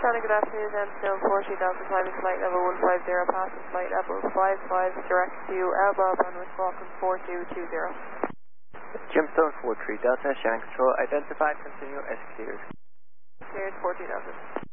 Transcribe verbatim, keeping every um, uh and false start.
Charlie, good afternoon, M Stone fourteen Delta, climbing flight level one five zero, passing flight level five five, direct to Elbow, runway Falcon four two two zero. Gemstone four three Delta, Shannon Control, identified, continue, S cleared. Cleared, fourteen Delta.